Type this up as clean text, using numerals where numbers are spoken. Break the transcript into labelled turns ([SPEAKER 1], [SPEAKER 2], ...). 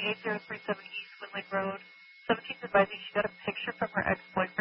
[SPEAKER 1] 8037 East Woodland Road. 17's advising she got a picture from her ex-boyfriend